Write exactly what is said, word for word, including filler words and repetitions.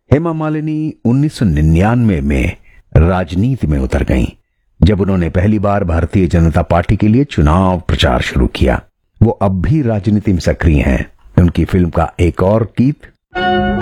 हेमा मालिनी उन्नीस सौ निन्यानवे में राजनीति में उतर गईं, जब उन्होंने पहली बार भारतीय जनता पार्टी के लिए चुनाव प्रचार शुरू किया। वो अब भी राजनीति में सक्रिय हैं। उनकी फिल्म का एक और गीत